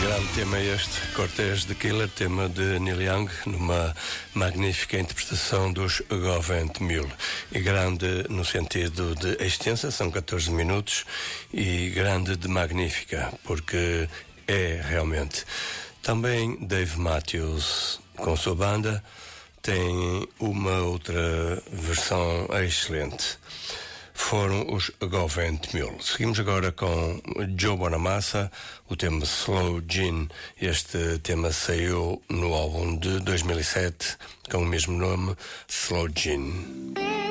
Grande tema este, Cortez de Killer, tema de Neil Young, numa magnífica interpretação dos Govent Mule. E grande no sentido de extensa, são 14 minutos, e grande de magnífica, porque é realmente. Também Dave Matthews, com sua banda, tem uma outra versão excelente. Foram os Govent Mule. Seguimos agora com Joe Bonamassa, o tema Slow Gin. Este tema saiu no álbum de 2007 com o mesmo nome, Slow Gin.